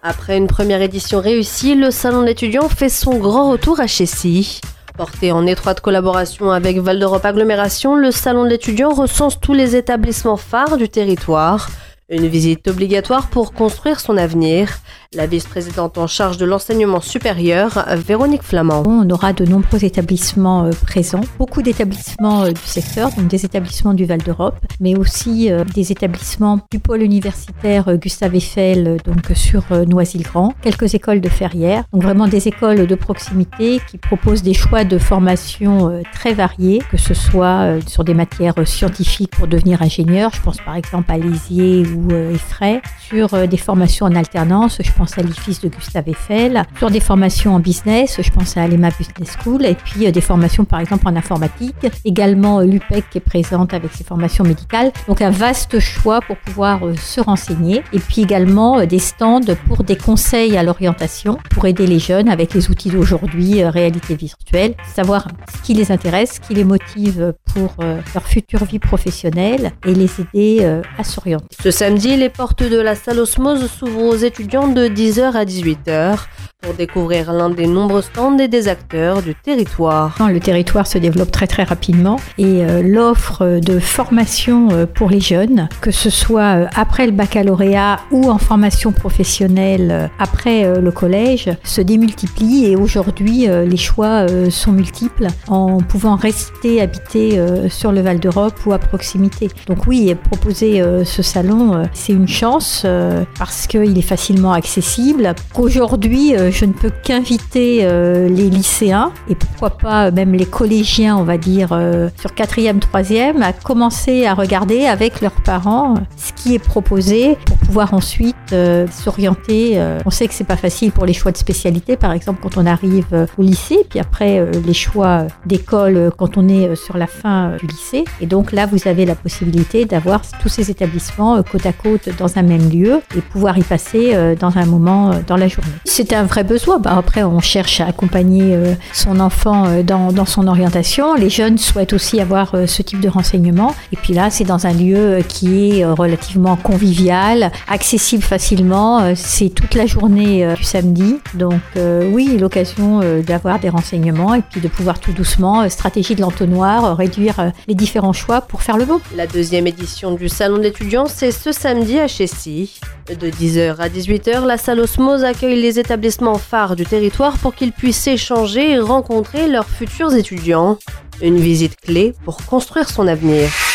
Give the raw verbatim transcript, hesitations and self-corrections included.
Après une première édition réussie, le Salon de l'étudiant fait son grand retour à Chécy. Porté en étroite collaboration avec Val d'Europe Agglomération, le Salon de l'étudiant recense tous les établissements phares du territoire. Une visite obligatoire pour construire son avenir. La vice-présidente en charge de l'enseignement supérieur, Véronique Flamand. On aura de nombreux établissements euh, présents, beaucoup d'établissements euh, du secteur, donc des établissements du Val d'Europe, mais aussi euh, des établissements du pôle universitaire euh, Gustave Eiffel, euh, donc sur euh, Noisy-le-Grand, quelques écoles de Ferrières, donc vraiment des écoles de proximité qui proposent des choix de formation euh, très variés, que ce soit euh, sur des matières euh, scientifiques pour devenir ingénieur, je pense par exemple à Lézier ou euh, Effray, sur euh, des formations en alternance, je pense à l'I F I S de Gustave Eiffel, sur des formations en business, je pense à Alema Business School, et puis euh, des formations par exemple en informatique, également euh, l'U P E C qui est présente avec ses formations médicales, donc un vaste choix pour pouvoir euh, se renseigner, et puis également euh, des stands pour des conseils à l'orientation, pour aider les jeunes avec les outils d'aujourd'hui, euh, réalité virtuelle, savoir ce qui les intéresse, ce qui les motive pour euh, leur future vie professionnelle et les aider euh, à s'orienter. Ce samedi, les portes de la salle Osmose s'ouvrent aux étudiants de dix heures à dix-huit heures pour découvrir l'un des nombreux stands et des acteurs du territoire. Le territoire se développe très très rapidement et euh, l'offre de formation euh, pour les jeunes, que ce soit euh, après le baccalauréat ou en formation professionnelle euh, après euh, le collège, se démultiplie et aujourd'hui euh, les choix euh, sont multiples en pouvant rester habité euh, sur le Val d'Europe ou à proximité. Donc oui, proposer euh, ce salon, euh, c'est une chance euh, parce qu'il est facilement accessible. Qu'aujourd'hui, euh, je ne peux qu'inviter euh, les lycéens et pourquoi pas même les collégiens, on va dire, euh, sur quatrième, troisième, à commencer à regarder avec leurs parents ce qui est proposé pour pouvoir ensuite euh, s'orienter. Euh, on sait que c'est pas facile pour les choix de spécialité, par exemple quand on arrive euh, au lycée, puis après euh, les choix d'école euh, quand on est euh, sur la fin euh, du lycée. Et donc là, vous avez la possibilité d'avoir tous ces établissements euh, côte à côte dans un même lieu et pouvoir y passer euh, dans un moment euh, dans la journée. C'est un vrai besoin. Bah, après, on cherche à accompagner euh, son enfant euh, dans, dans son orientation. Les jeunes souhaitent aussi avoir euh, ce type de renseignement. Et puis là, c'est dans un lieu euh, qui est euh, relativement convivial, accessible facilement. Euh, c'est toute la journée euh, du samedi. Donc euh, oui, l'occasion euh, d'avoir des renseignements et puis de pouvoir tout doucement, euh, stratégie de l'entonnoir, euh, réduire euh, les différents choix pour faire le bon. La deuxième édition du Salon de l'étudiant, c'est ce samedi à Chécy. De dix heures à dix-huit heures, la salle Osmose accueille les établissements phares du territoire pour qu'ils puissent échanger et rencontrer leurs futurs étudiants. Une visite clé pour construire son avenir.